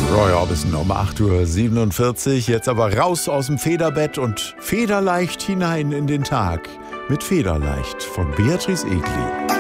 Roy Orbison um 8:47 Uhr. Jetzt aber raus aus dem Federbett und federleicht hinein in den Tag. Mit Federleicht von Beatrice Egli.